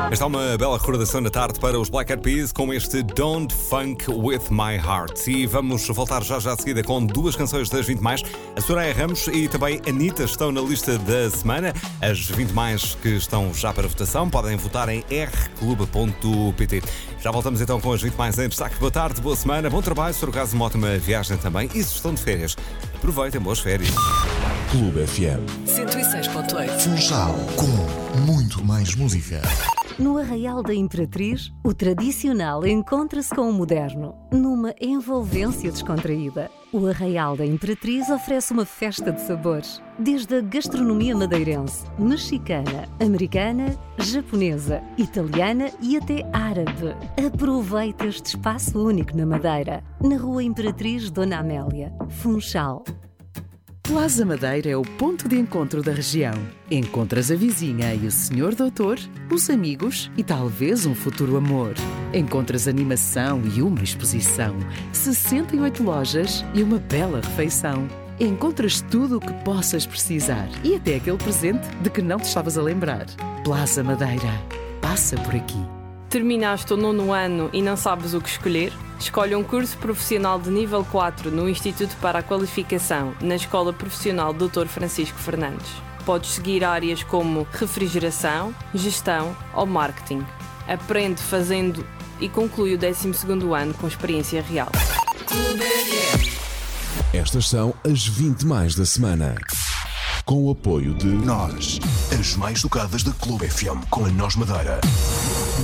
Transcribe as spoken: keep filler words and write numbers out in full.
Esta é uma bela recordação da tarde para os Black Eyed Peas com este Don't Funk With My Heart. E vamos voltar já já a seguida com duas canções das vinte mais. A Soraya Ramos e também a Anitta estão na lista da semana. As vinte mais que estão já para votação podem votar em r clube ponto p t. Já voltamos então com as vinte mais em destaque. Boa tarde, boa semana, bom trabalho, se for o caso, uma ótima viagem também. E se estão de férias, aproveitem, boas férias. Clube F M cento e seis ponto oito. Funchal, com muito mais música. No Arraial da Imperatriz, o tradicional encontra-se com o moderno, numa envolvência descontraída. O Arraial da Imperatriz oferece uma festa de sabores, desde a gastronomia madeirense, mexicana, americana, japonesa, italiana e até árabe. Aproveita este espaço único na Madeira, na Rua Imperatriz Dona Amélia, Funchal. Plaza Madeira é o ponto de encontro da região. Encontras a vizinha e o senhor doutor, os amigos e talvez um futuro amor. Encontras animação e uma exposição, sessenta e oito lojas e uma bela refeição. Encontras tudo o que possas precisar e até aquele presente de que não te estavas a lembrar. Plaza Madeira. Passa por aqui. Terminaste o nono ano e não sabes o que escolher? Escolhe um curso profissional de nível quatro no Instituto para a Qualificação, na Escola Profissional doutor Francisco Fernandes. Podes seguir áreas como refrigeração, gestão ou marketing. Aprende fazendo e conclui o décimo segundo ano com experiência real. Estas são as vinte mais da semana. Com o apoio de Nós, as mais tocadas da Clube F M com a Nós Madeira.